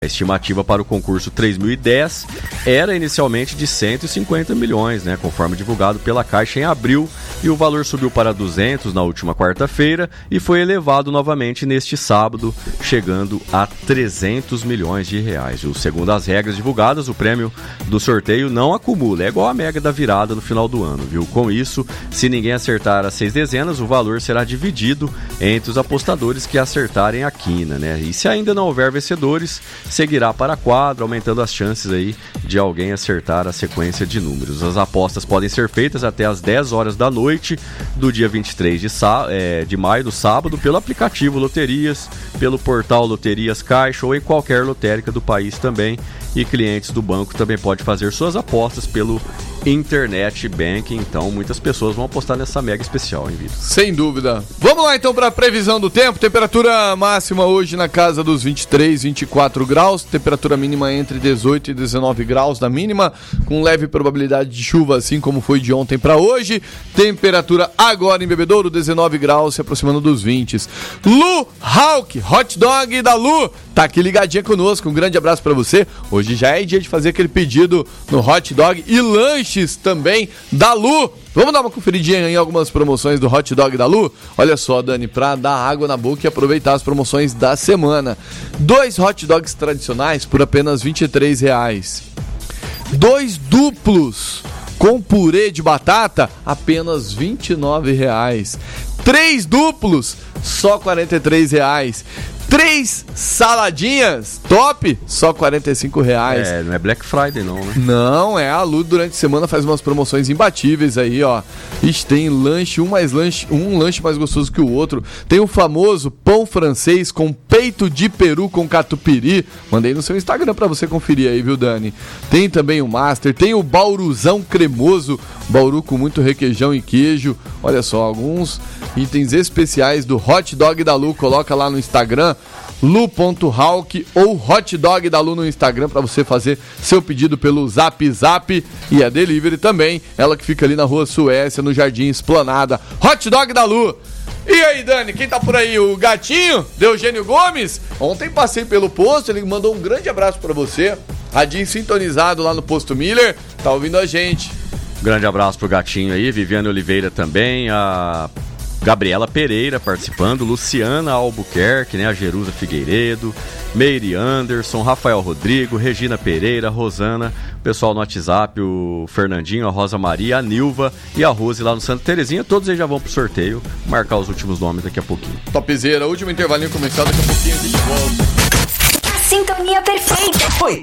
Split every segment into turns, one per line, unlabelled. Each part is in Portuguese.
A estimativa para o concurso 3010 era inicialmente de 150 milhões, né, conforme divulgado pela Caixa em abril, e o valor subiu para 200 na última quarta-feira e foi elevado novamente neste sábado, chegando a 300 milhões de reais. Segundo as regras divulgadas, o prêmio do sorteio não acumula, é igual a mega da virada no final do ano, viu? Com isso, se ninguém acertar as 6 dezenas, o valor será dividido entre os apostadores que acertarem a quina, né? E se ainda não houver vencedores, seguirá para a quadra, aumentando as chances aí de alguém acertar a sequência de números. As apostas podem ser feitas até às 10 horas da noite do dia 23 de maio, do sábado, pelo aplicativo Loterias, pelo portal Loterias Caixa ou em qualquer lotérica do país também. E clientes do banco também podem fazer suas apostas pelo Internet Banking. Então muitas pessoas vão apostar nessa mega especial, hein, Vitor?
Sem dúvida. Vamos lá então para a previsão do tempo. Temperatura máxima hoje na casa dos 23, 24 graus. Temperatura mínima entre 18 e 19 graus da mínima, com leve probabilidade de chuva, assim como foi de ontem para hoje. Temperatura agora em Bebedouro, 19 graus, se aproximando dos 20. Lu Hawk, hot dog da Lu, tá aqui ligadinha conosco. Um grande abraço para você. Hoje já é dia de fazer aquele pedido no hot dog e lanches também da Lu. Vamos dar uma conferidinha em algumas promoções do hot dog da Lu? Olha só, Dani, pra dar água na boca e aproveitar as promoções da semana. 2 hot dogs tradicionais por apenas R$ 23,00. 2 duplos com purê de batata, apenas R$ 29,00. 3 duplos, só R$ 43,00. 3 saladinhas top, só R$ 45,00.
Não é Black Friday não, né?
Não, a Lu durante a semana faz umas promoções imbatíveis aí, ó. Ixi, tem lanche, um lanche mais gostoso que o outro. Tem o famoso pão francês com peito de peru com catupiry. Mandei no seu Instagram pra você conferir aí, viu, Dani? Tem também o Master, tem o bauruzão cremoso, bauru com muito requeijão e queijo. Olha só, alguns itens especiais do hot dog da Lu. Coloca lá no Instagram, lu.hawk ou hot dog da Lu no Instagram para você fazer seu pedido pelo Zap e a delivery também, ela que fica ali na Rua Suécia, no Jardim Esplanada. Hot dog da Lu. E aí, Dani, quem tá por aí? O gatinho, Eugênio Gomes? Ontem passei pelo posto, ele mandou um grande abraço para você. Radinho sintonizado lá no Posto Miller, tá ouvindo a gente.
Grande abraço pro gatinho aí, Viviane Oliveira também, a Gabriela Pereira participando, Luciana Albuquerque, né, a Jerusa Figueiredo, Meire Anderson, Rafael Rodrigo, Regina Pereira, Rosana, o pessoal no WhatsApp, o Fernandinho, a Rosa Maria, a Nilva e a Rose lá no Santa Terezinha. Todos eles já vão pro sorteio, marcar os últimos nomes daqui a pouquinho.
Topzera, último intervalinho começado, daqui a pouquinho a gente volta.
Sintonia perfeita.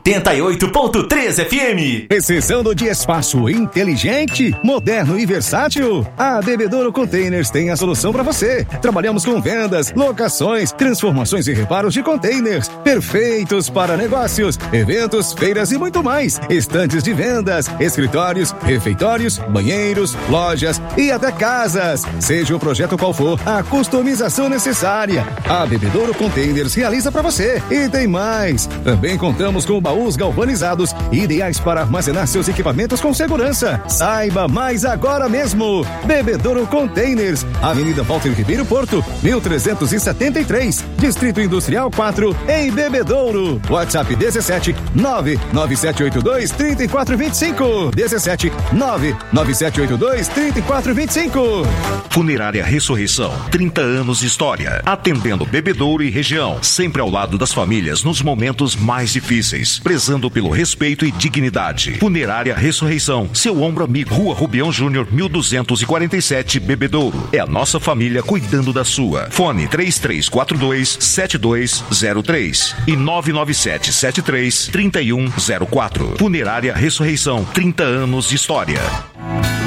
88.3 FM.
Precisando de espaço inteligente, moderno e versátil? A Bebedouro Containers tem a solução para você. Trabalhamos com vendas, locações, transformações e reparos de containers, perfeitos para negócios, eventos, feiras e muito mais. Estantes de vendas, escritórios, refeitórios, banheiros, lojas e até casas. Seja o projeto qual for, a customização necessária, a Bebedouro Containers realiza para você. E tem mais. Também contamos com baús galvanizados, ideais para armazenar seus equipamentos com segurança. Saiba mais agora mesmo. Bebedouro Containers, Avenida Walter Ribeiro Porto, 1373, Distrito Industrial 4, em Bebedouro. WhatsApp 17 99782 3425. 17 99782 3425.
Funerária Ressurreição, 30 anos de história, atendendo Bebedouro e região, sempre ao lado das famílias nos momentos mais difíceis, prezando pelo respeito e dignidade. Funerária Ressurreição, seu ombro amigo, Rua Rubião Júnior, 1247, Bebedouro. É a nossa família cuidando da sua. Fone 3342-7203 e 99773-3104. Funerária Ressurreição, 30 anos de história.